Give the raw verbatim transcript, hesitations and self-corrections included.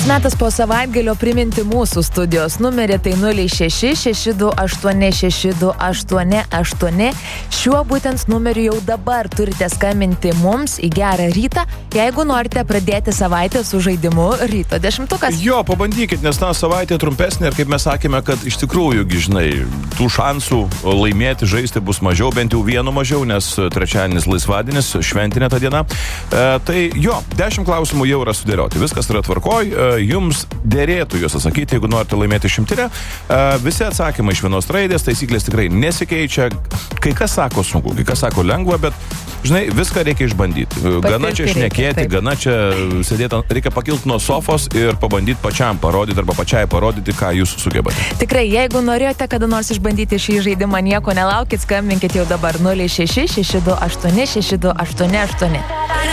Metas po savaitgalio priminti mūsų studijos numerį, tai nulis šeši šeši du aštuoni šeši du aštuoni aštuoni. Šiuo būtent numeriu jau dabar turite skambinti mums į gerą rytą, jeigu norite pradėti savaitę su žaidimu Ryto dešimtukas. Jo, pabandykit, nes ta savaitė trumpesnė ir kaip mes sakėme, kad iš tikrųjų, žinai, tų šansų laimėti, žaisti bus mažiau, bent jau vienu mažiau, nes trečiadienis laisvadienis, šventinė ta diena. E, tai jo, dešimt klausimų jau yra sudėlioti, viskas yra tvarkoj, e, jums dėrėtų juos atsakyti, jeigu norite laimėti šimtinę. E, visi atsakymai iš vienos raidės, taisyklės tikrai nesikeičia, kai kas sako sunku, kai kas sako lengva, bet žinai, viską reikia išbandyti. Gana čia šnekėti, gana čia sėdėti, reikia pakilti nuo sofos ir pabandyti pačiam parodyti arba pačiai parodyti, ką jūs sugebate. Tikrai, jeigu norėjote kada nors išbandyti šį žaidimą, nieko nelaukit, skambinkit jau dabar nulis šeši šeši du aštuoni šeši du aštuoni aštuoni.